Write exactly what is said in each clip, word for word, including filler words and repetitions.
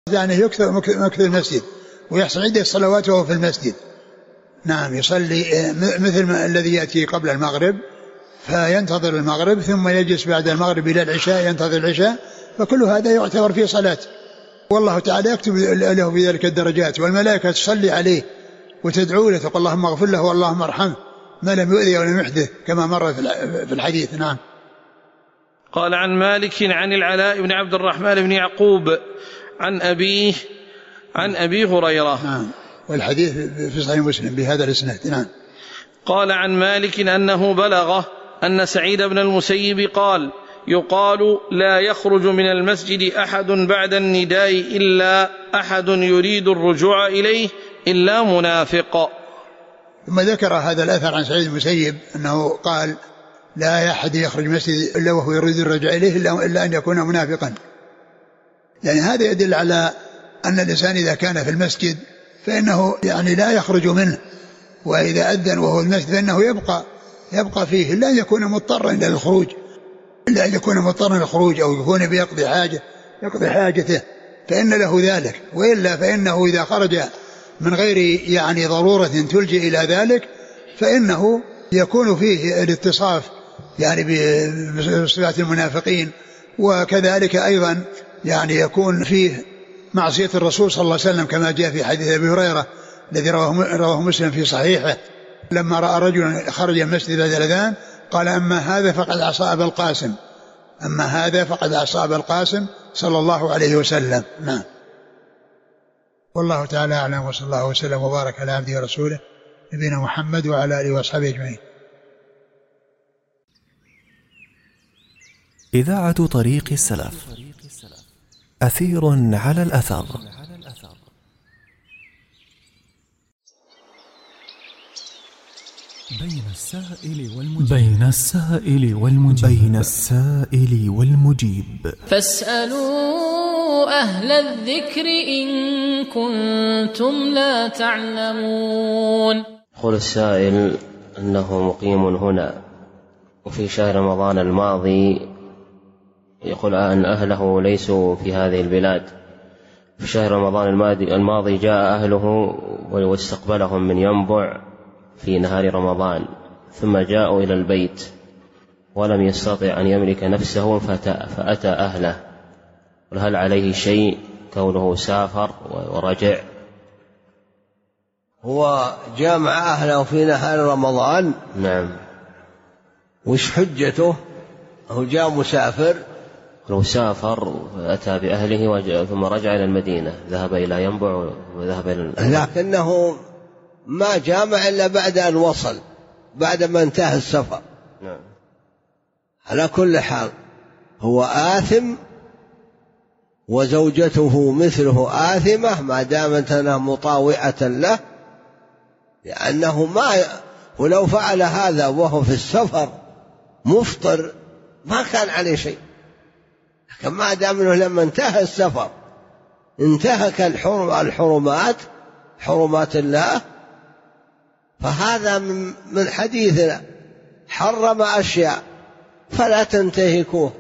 يعني يكثر مكث المسجد ويحصل عدة صلوات وهو في المسجد. نعم يصلي مثل الذي يأتي قبل المغرب فينتظر المغرب ثم يجلس بعد المغرب إلى العشاء ينتظر العشاء، فكل هذا يعتبر فيه صلاة، والله تعالى يكتب له في ذلك الدرجات، والملائكة تصلي عليه وتدعو له تقول اللهم اغفر له واللهم ارحمه ما لم يؤذي ولم يحدث كما مر في الحديث. نعم. قال عن مالك عن العلاء بن عبد الرحمن بن يعقوب عن أبيه عن أبي هريرة. نعم. والحديث في صحيح مسلم بهذا الاسناد. نعم. قال عن مالك أنه بلغه أن سعيد بن المسيب قال يقال لا يخرج من المسجد أحد بعد النداء إلا أحد يريد الرجوع إليه إلا منافق. ثم ذكر هذا الأثر عن سعيد المسيب أنه قال لا أحد يخرج من المسجد إلا وهو يريد الرجوع إليه إلا أن يكون منافقا. يعني هذا يدل على أن الإنسان إذا كان في المسجد فإنه يعني لا يخرج منه، وإذا أذن وهو المسجد فإنه يبقى يبقى فيه إلا أن يكون مضطرا إلى الخروج إلا أن يكون مضطرا للخروج أو يكون بيقضي حاجة يقضي حاجته فإن له ذلك، وإلا فإنه إذا خرج من غير يعني ضرورة تلجئ إلى ذلك فإنه يكون فيه الاتصاف يعني بصفات المنافقين، وكذلك أيضا يعني يكون فيه معصية الرسول صلى الله عليه وسلم كما جاء في حديث أبي هريرة الذي رواه مسلم في صحيحه لما رأى رجلا خرج المسجد بعد الأذان قال أما هذا فقد عصى أبا القاسم أما هذا فقد عصى أبا القاسم صلى الله عليه وسلم. نعم. والله تعالى أعلم، وصلى الله وسلم وبارك على عبده ورسوله نبينا محمد وعلى آله وأصحابه أجمعين. إذاعة طريق السلف أثير على الأثر. بين السائل والمجيب بين السائل والمجيب بين السائل والمجيب فاسألوا أهل الذكر إن كنتم لا تعلمون. يقول السائل أنه مقيم هنا وفي شهر رمضان الماضي يقول أن أهله ليسوا في هذه البلاد. في شهر رمضان الماضي جاء أهله واستقبلهم من ينبع في نهار رمضان ثم جاءوا إلى البيت ولم يستطع أن يملك نفسه فأتى أهله، وهل عليه شيء كونه سافر ورجع؟ هو جاء مع أهله في نهار رمضان. نعم. وش حجته؟ هو جاء مسافر. لو سافر أتى بأهله ثم رجع إلى المدينة ذهب إلى ينبع وذهب إلى لكنه ما جامع إلا بعد أن وصل بعد ما انتهى السفر. نعم. على كل حال هو آثم وزوجته مثله آثمة ما دامت أنها مطاوعة له، لأنه ما ولو فعل هذا وهو في السفر مفطر ما كان عليه شيء، لكن ما دام أنه لما انتهى السفر انتهك الحرمات حرمات الله، فهذا من حديثنا حرم أشياء فلا تنتهكوه.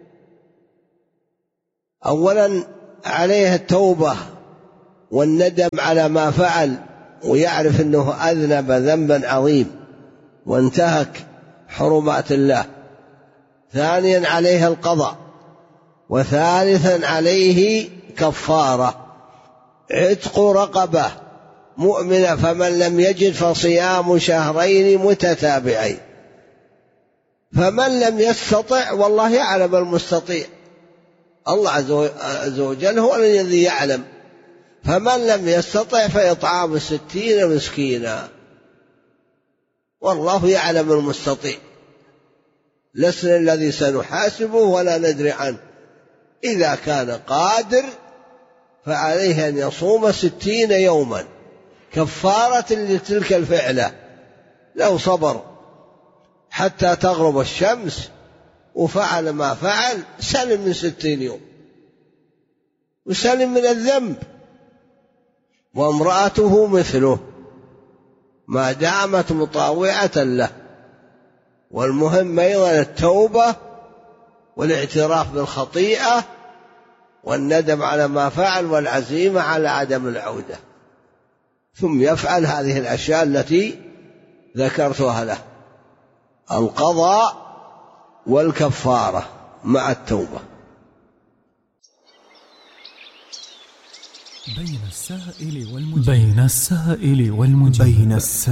أولا عليه التوبة والندم على ما فعل ويعرف أنه أذنب ذنبا عظيم وانتهك حرمات الله. ثانيا عليه القضاء. وثالثا عليه كفارة عتق رقبة مؤمنة فمن لم يجد فصيام شهرين متتابعين. فمن لم يستطع والله يعلم المستطيع، الله عز وجل هو الذي يعلم. فمن لم يستطع فإطعام ستين مسكينا والله يعلم المستطيع، لسنا الذي سنحاسبه ولا ندري عنه. إذا كان قادر فعليه أن يصوم ستين يوما كفارة لتلك الفعلة. لو صبر حتى تغرب الشمس وفعل ما فعل سلم من ستين يوم وسلم من الذنب. وامرأته مثله ما دامت مطاوعة له. والمهم أيضا التوبة والاعتراف بالخطيئة والندم على ما فعل والعزيمة على عدم العودة، ثم يفعل هذه الأشياء التي ذكرتها له: القضاء والكفارة مع التوبة. بين السائل والمجيب بين السائل والمجيب بين السائل